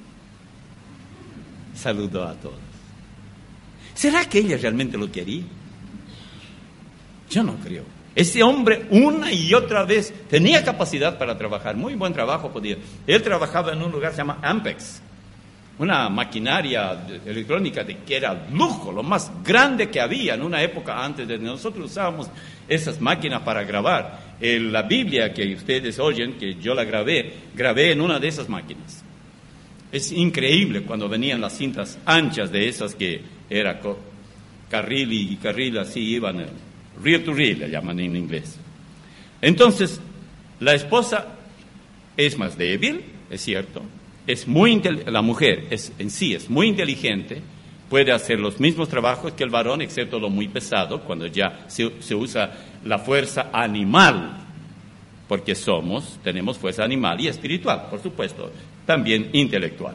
saludó a todos. ¿Será que ella realmente lo quería? Yo no creo. Ese hombre una y otra vez tenía capacidad para trabajar, muy buen trabajo podía. Él trabajaba en un lugar que se llama Ampex, una maquinaria electrónica que era lujo, lo más grande que había en una época antes de nosotros usábamos esas máquinas para grabar. La Biblia que ustedes oyen, que yo la grabé en una de esas máquinas. Es increíble cuando venían las cintas anchas de esas que era carril y carril, así iban, reel to reel le llaman en inglés. Entonces, la esposa es más débil, es cierto, es la mujer en sí es muy inteligente, puede hacer los mismos trabajos que el varón, excepto lo muy pesado, cuando ya se usa la fuerza animal, porque tenemos fuerza animal y espiritual, por supuesto, también intelectual.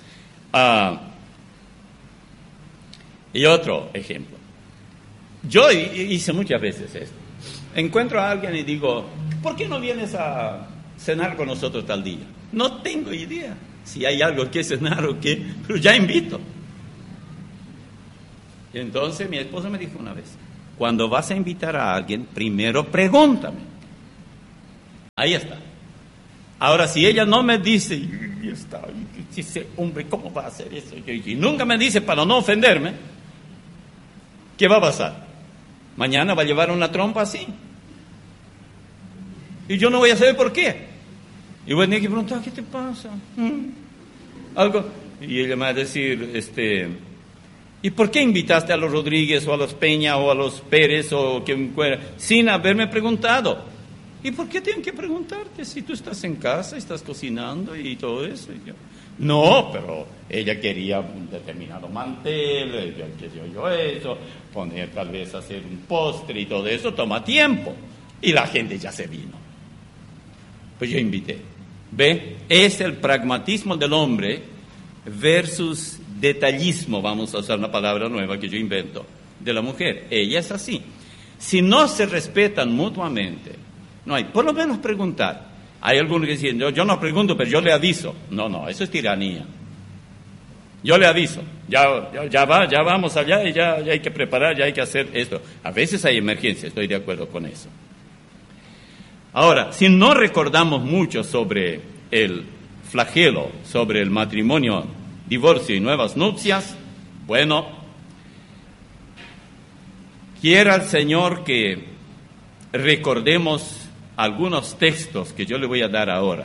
Y otro ejemplo. Yo hice muchas veces esto. Encuentro a alguien y digo, ¿por qué no vienes a cenar con nosotros tal día? No tengo idea si hay algo que cenar o qué, pero ya invito. Y entonces mi esposa me dijo una vez, cuando vas a invitar a alguien, primero pregúntame. Ahí está. Ahora, si ella no me dice, y está, y dice, hombre, ¿cómo va a hacer eso? Y nunca me dice para no ofenderme, ¿qué va a pasar? Mañana va a llevar una trompa así. Y yo no voy a saber por qué. Y voy a tener que preguntar, ¿qué te pasa? Algo. Y ella me va a decir, ¿y por qué invitaste a los Rodríguez o a los Peña o a los Pérez o quien fuera sin haberme preguntado? ¿Y por qué tienen que preguntarte si tú estás en casa, estás cocinando y todo eso? Y yo, no, pero ella quería un determinado mantel, yo eso, poner tal vez hacer un postre y todo eso toma tiempo. Y la gente ya se vino. Pues yo invité. ¿Ve? Es el pragmatismo del hombre versus detallismo, vamos a usar una palabra nueva que yo invento, de la mujer. Ella es así. Si no se respetan mutuamente, no hay, por lo menos preguntar. Hay algunos que dicen, yo no pregunto, pero yo le aviso. No, eso es tiranía. Yo le aviso, ya vamos allá y ya hay que preparar, ya hay que hacer esto. A veces hay emergencia, estoy de acuerdo con eso. Ahora, si no recordamos mucho sobre el flagelo, sobre el matrimonio, divorcio y nuevas nupcias, bueno, quiera el Señor que recordemos algunos textos que yo le voy a dar ahora.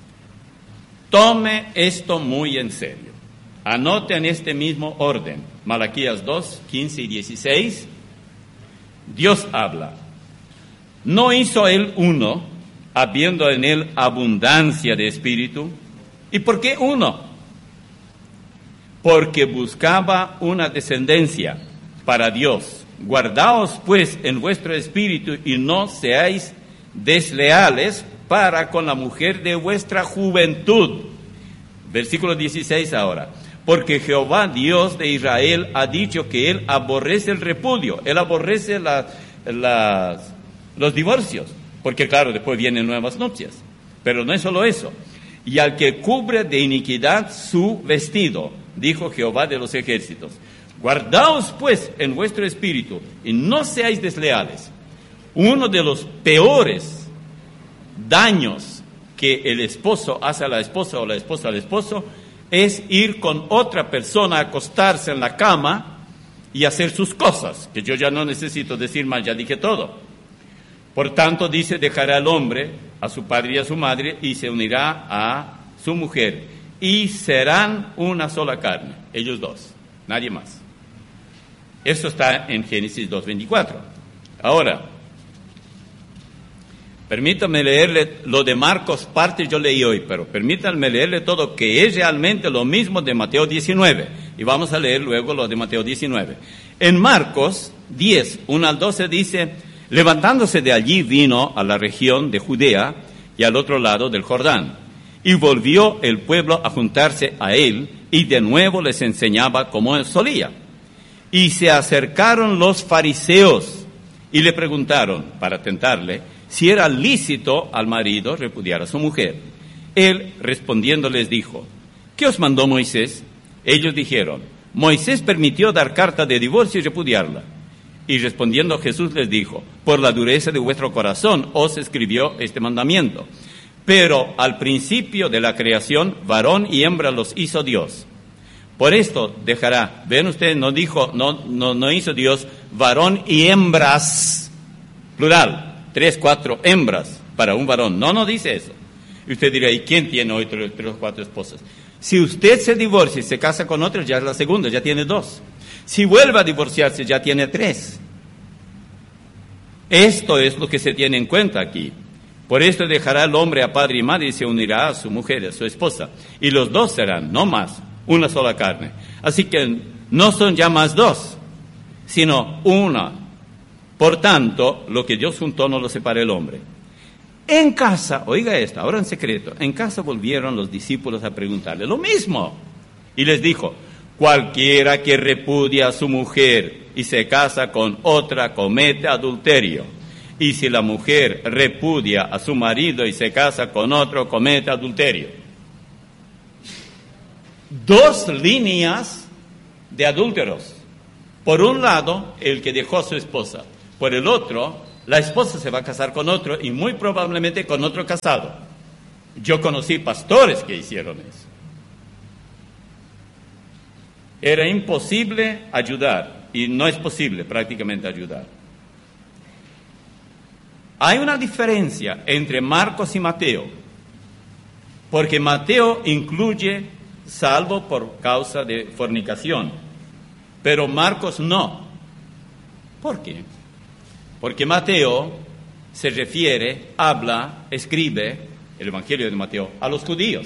Tome esto muy en serio. Anote en este mismo orden, Malaquías 2, 15 y 16. Dios habla. ¿No hizo él uno, habiendo en él abundancia de espíritu? ¿Y por qué uno? Porque buscaba una descendencia para Dios. Guardaos pues en vuestro espíritu y no seáis desleales para con la mujer de vuestra juventud. Versículo 16 ahora. Porque Jehová, Dios de Israel, ha dicho que él aborrece el repudio, él aborrece los divorcios, porque claro, después vienen nuevas nupcias, pero no es solo eso. Y al que cubre de iniquidad su vestido, dijo Jehová de los ejércitos. Guardaos pues en vuestro espíritu y no seáis desleales. Uno de los peores daños que el esposo hace a la esposa o la esposa al esposo es ir con otra persona a acostarse en la cama y hacer sus cosas, que yo ya no necesito decir más, ya dije todo. Por tanto, dice, dejará al hombre a su padre y a su madre y se unirá a su mujer y serán una sola carne, ellos dos, nadie más. Eso está en Génesis 2:24. Ahora, permítame leerle lo de Marcos, parte yo leí hoy, pero permítanme leerle todo, que es realmente lo mismo de Mateo 19. Y vamos a leer luego lo de Mateo 19. En Marcos 10, 1 al 12 dice, levantándose de allí vino a la región de Judea y al otro lado del Jordán. Y volvió el pueblo a juntarse a él y de nuevo les enseñaba como él solía. Y se acercaron los fariseos y le preguntaron, para tentarle, si era lícito al marido repudiar a su mujer. Él respondiendo les dijo, ¿qué os mandó Moisés? Ellos dijeron, Moisés permitió dar carta de divorcio y repudiarla. Y respondiendo Jesús les dijo, por la dureza de vuestro corazón os escribió este mandamiento. Pero al principio de la creación, varón y hembra los hizo Dios. Por esto dejará, ven ustedes, no hizo Dios varón y hembras, plural. 3, 4 hembras para un varón. No dice eso. Y usted dirá, ¿y quién tiene hoy 3 o 4 esposas? Si usted se divorcia y se casa con otra, ya es la segunda, ya tiene 2. Si vuelve a divorciarse, ya tiene 3. Esto es lo que se tiene en cuenta aquí. Por esto dejará el hombre a padre y madre y se unirá a su mujer, a su esposa. Y los dos serán, no más, una sola carne. Así que no son ya más 2, sino una. Por tanto, lo que Dios juntó no lo separa el hombre. En casa, oiga esto, ahora en secreto, en casa volvieron los discípulos a preguntarle lo mismo. Y les dijo, cualquiera que repudia a su mujer y se casa con otra comete adulterio. Y si la mujer repudia a su marido y se casa con otro, comete adulterio. 2 líneas de adúlteros. Por un lado, el que dejó a su esposa. Por el otro, la esposa se va a casar con otro y muy probablemente con otro casado. Yo conocí pastores que hicieron eso. Era imposible ayudar y no es posible prácticamente ayudar. Hay una diferencia entre Marcos y Mateo, porque Mateo incluye salvo por causa de fornicación, pero Marcos no. ¿Por qué? Porque Mateo se refiere, habla, escribe, el Evangelio de Mateo, a los judíos.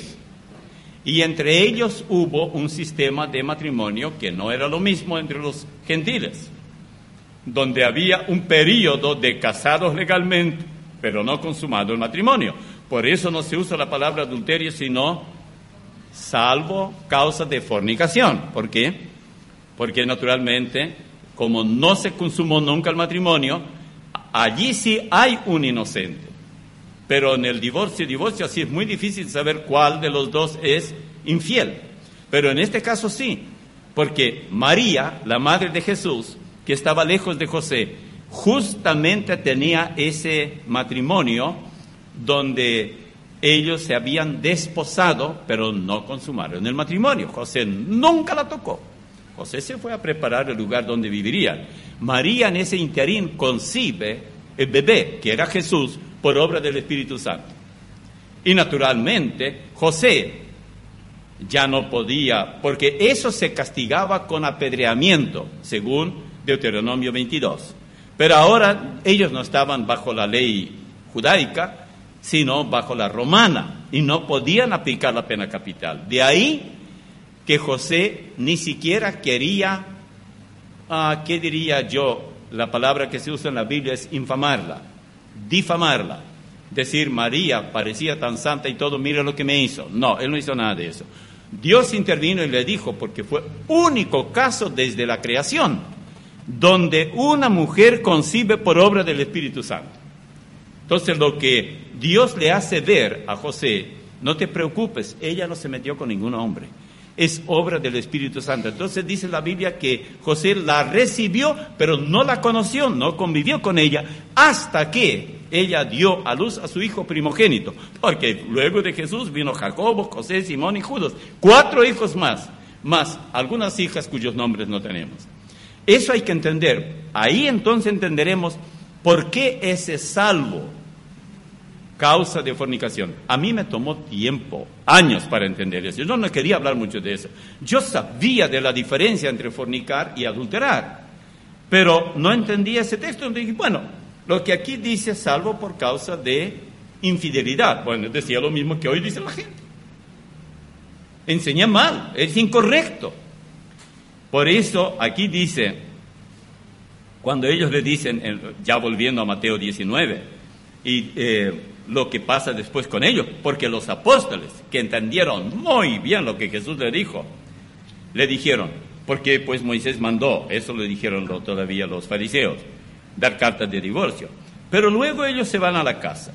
Y entre ellos hubo un sistema de matrimonio que no era lo mismo entre los gentiles, donde había un período de casados legalmente, pero no consumado el matrimonio. Por eso no se usa la palabra adulterio, sino salvo causa de fornicación. ¿Por qué? Porque naturalmente, como no se consumó nunca el matrimonio, allí sí hay un inocente. Pero en el divorcio así es muy difícil saber cuál de los dos es infiel. Pero en este caso sí, porque María, la madre de Jesús, que estaba lejos de José, justamente tenía ese matrimonio donde ellos se habían desposado, pero no consumaron el matrimonio. José nunca la tocó. José se fue a preparar el lugar donde viviría. María en ese interín concibe el bebé, que era Jesús, por obra del Espíritu Santo. Y naturalmente, José ya no podía, porque eso se castigaba con apedreamiento, según Deuteronomio 22. Pero ahora ellos no estaban bajo la ley judaica, sino bajo la romana, y no podían aplicar la pena capital. De ahí que José ni siquiera quería, ¿qué diría yo? La palabra que se usa en la Biblia es infamarla, difamarla. Decir, María parecía tan santa y todo, mira lo que me hizo. No, él no hizo nada de eso. Dios intervino y le dijo, porque fue único caso desde la creación, donde una mujer concibe por obra del Espíritu Santo. Entonces lo que Dios le hace ver a José, no te preocupes, ella no se metió con ningún hombre, es obra del Espíritu Santo. Entonces dice la Biblia que José la recibió, pero no la conoció, no convivió con ella, hasta que ella dio a luz a su hijo primogénito. Porque luego de Jesús vino Jacobo, José, Simón y Judas, 4 hijos más algunas hijas cuyos nombres no tenemos. Eso hay que entender. Ahí entonces entenderemos por qué ese salvo causa de fornicación. A mí me tomó tiempo, años para entender eso. Yo no quería hablar mucho de eso. Yo sabía de la diferencia entre fornicar y adulterar, pero no entendía ese texto. Entonces dije, bueno, lo que aquí dice salvo por causa de infidelidad. Bueno, decía lo mismo que hoy dice la gente. Enseña mal, es incorrecto. Por eso aquí dice, cuando ellos le dicen, ya volviendo a Mateo 19, y lo que pasa después con ellos, porque los apóstoles, que entendieron muy bien lo que Jesús le dijo, le dijeron, porque pues Moisés mandó, eso le dijeron todavía los fariseos, dar cartas de divorcio. Pero luego ellos se van a la casa.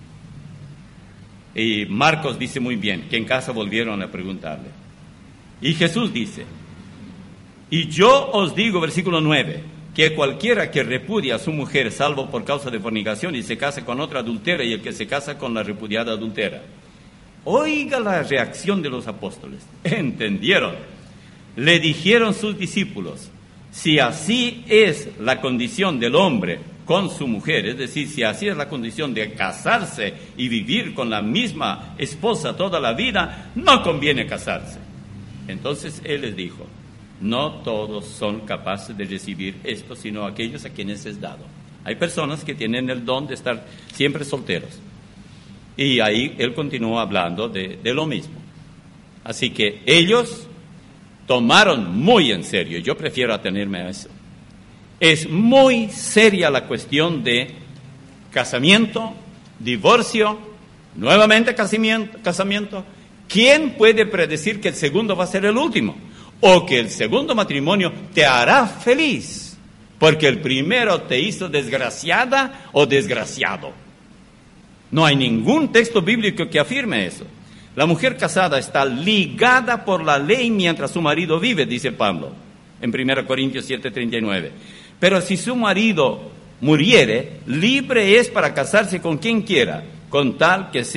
Y Marcos dice muy bien, que en casa volvieron a preguntarle. Y Jesús dice, y yo os digo, versículo 9, que cualquiera que repudia a su mujer salvo por causa de fornicación y se casa con otra adultera, y el que se casa con la repudiada adultera. Oiga la reacción de los apóstoles. Entendieron. Le dijeron sus discípulos, si así es la condición del hombre con su mujer, es decir, si así es la condición de casarse y vivir con la misma esposa toda la vida, no conviene casarse. Entonces él les dijo, no todos son capaces de recibir esto, sino aquellos a quienes es dado. Hay personas que tienen el don de estar siempre solteros. Y ahí él continuó hablando de lo mismo. Así que ellos tomaron muy en serio, yo prefiero atenerme a eso. Es muy seria la cuestión de casamiento, divorcio, nuevamente casamiento. ¿Quién puede predecir que el segundo va a ser el último? O que el segundo matrimonio te hará feliz, porque el primero te hizo desgraciada o desgraciado. No hay ningún texto bíblico que afirme eso. La mujer casada está ligada por la ley mientras su marido vive, dice Pablo. en 1 Corintios 7:39. Pero si su marido muriere, libre es para casarse con quien quiera, con tal que sea